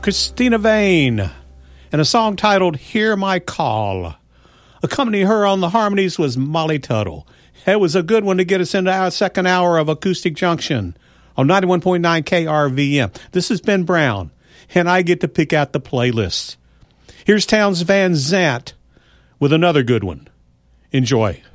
Christina Vane, and a song titled Hear My Call. Accompanying her on the harmonies was Molly Tuttle. It was a good one to get us into our second hour of Acoustic Junction on 91.9 KRVM. This is Ben Brown, and I get to pick out the playlist. Here's Townes Van Zandt with another good one. Enjoy.